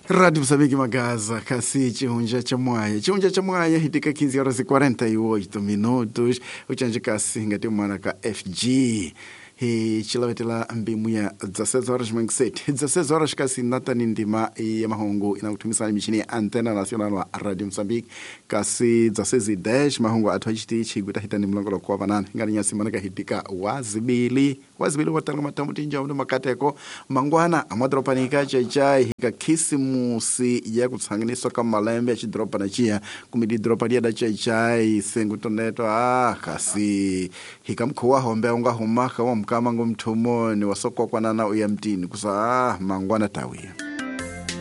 Radio Msambiki Magaza, kasi chihunja cha mwaye, hitika 15:48 minutos, uchanje kasi ngati mwana ka FG. Hi chilawetela mbimu ya 16 horas mwengiseti. 16 horas kasi nata nindima ya mahongo inakutumisana mishini ya Antena Nacional wa Radio Msambiki. Kasi 16:10 mahongo atuhajiti chiguta hitani mlongolo kwa banana. Ngani nyasi manaka hitika wazibili watanga matamuti njaudu makateko. Mangwana amadropanika chai hika kisimusi ya kutsanganiswa kama malembe ya chidropa na chia. Kumidi dropa dia da chai sengutoneto kasi hika mkuwa hombe unga humaka wa kama ngumtumo ni wasoko kwa nana uyamtini kusa mangwana tawia.